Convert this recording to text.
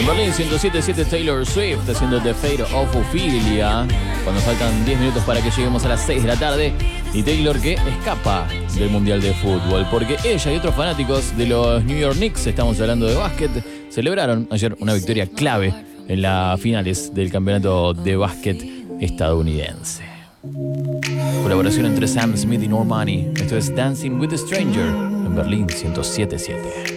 En Berlín 107.7 Taylor Swift haciendo The Fate of Ophelia cuando faltan 10 minutos para que lleguemos a las 6 de la tarde. Y Taylor que escapa del Mundial de Fútbol porque ella y otros fanáticos de los New York Knicks, estamos hablando de básquet, celebraron ayer una victoria clave en las finales del campeonato de básquet estadounidense. Colaboración entre Sam Smith y Normani. Esto es Dancing with a Stranger en Berlín 107.7.